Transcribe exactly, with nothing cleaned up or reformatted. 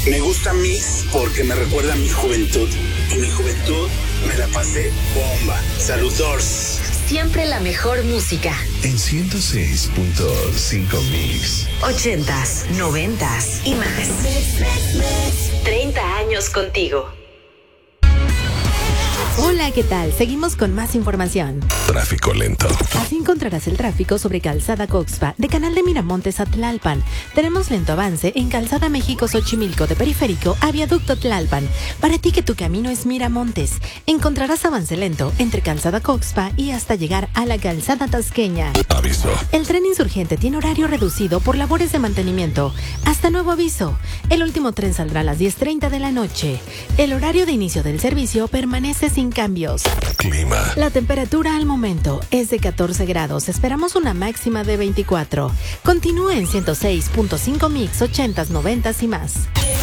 Me gusta Mix porque me recuerda a mi juventud. Y mi juventud me la pasé bomba. Saludos. Siempre la mejor música. En ciento seis punto cinco Mix. Ochentas, noventas y más. Treinta años contigo. Hola, ¿qué tal? Seguimos con más información. Tráfico lento. Así encontrarás el tráfico sobre Calzada Coxpa, de Canal de Miramontes a Tlalpan. Tenemos lento avance en Calzada México-Xochimilco, de Periférico a Viaducto Tlalpan. Para ti que tu camino es Miramontes, encontrarás avance lento entre Calzada Coxpa y hasta llegar a la Calzada Tasqueña. Aviso. El tren insurgente tiene horario reducido por labores de mantenimiento. Hasta nuevo aviso. El último tren saldrá a las diez treinta de la noche. El horario de inicio del servicio permanece sin cambios. Clima. La temperatura al momento es de catorce grados. Esperamos una máxima de veinticuatro. Continúa en ciento seis punto cinco Mix, ochentas, noventas y más.